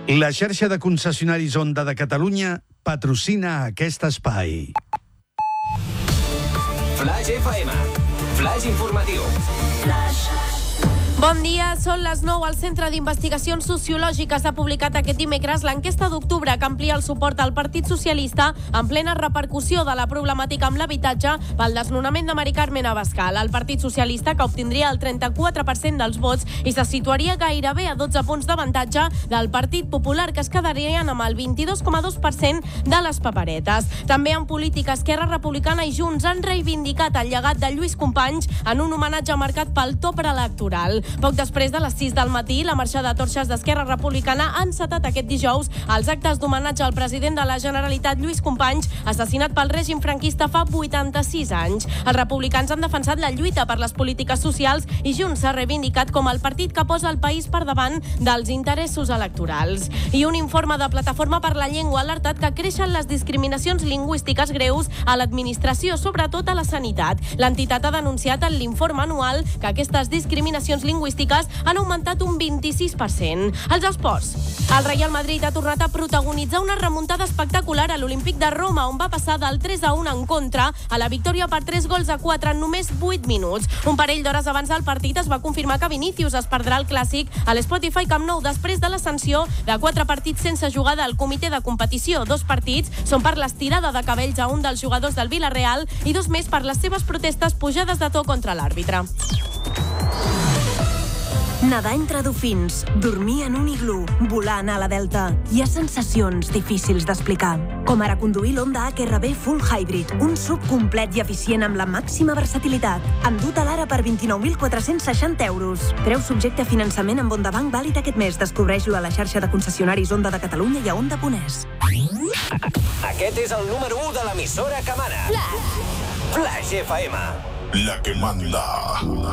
La xarxa de concessionaris Honda de Catalunya patrocina aquest espai. Flash FM. Flash informatiu. Bon dia, són les 9. El Centre d'Investigacions Sociològiques ha publicat aquest dimecres l'enquesta d'octubre que amplia el suport al Partit Socialista en plena repercussió de la problemàtica amb l'habitatge pel desnonament de Mari Carmen Abascal. El Partit Socialista, que obtindria el 34% dels vots i se situaria gairebé a 12 punts d'avantatge del Partit Popular, que es quedarien amb el 22,2% de les paperetes. També en política, Esquerra Republicana i Junts han reivindicat el llegat de Lluís Companys en un homenatge marcat pel to preelectoral. Poc després de les 6 del matí, la marxa de torxes d'Esquerra Republicana ha encetat aquest dijous els actes d'homenatge al president de la Generalitat, Lluís Companys, assassinat pel règim franquista fa 86 anys. Els republicans han defensat la lluita per les polítiques socials i Junts s'ha reivindicat com el partit que posa el país per davant dels interessos electorals. I un informe de Plataforma per la Llengua ha alertat que creixen les discriminacions lingüístiques greus a l'administració, sobretot a la sanitat. L'entitat ha denunciat en l'informe anual que aquestes discriminacions lingüístiques han augmentat un 26%. Els esports. El Real Madrid ha tornat a protagonitzar una remuntada espectacular a l'Olímpic de Roma, on va passar del 3-1 en contra a la victòria per 3-4 en només 8 minuts. Un parell d'hores abans del partit es va confirmar que Vinícius es perdrà el clàssic a l'Spotify Camp Nou després de la sanció de 4 partits sense jugar del comitè de competició. 2 partits són per l'estirada de cabells a un dels jugadors del Villarreal i 2 més per les seves protestes pujades de to contra l'àrbitre. Nedar entre dofins, dormir en un iglú, volar a la Delta. Hi ha sensacions difícils d'explicar. Com ara conduir l'Honda HRV Full Hybrid, un SUV complet i eficient amb la màxima versatilitat. Endut a l'ara per 29.460 euros. Preu subjecte a finançament amb Honda Bank vàlid aquest mes. Descobreix-lo a la xarxa de concessionaris Honda de Catalunya i a Honda.es. Aquest és el número 1 de l'emissora que mana. Flash FM. La que manda.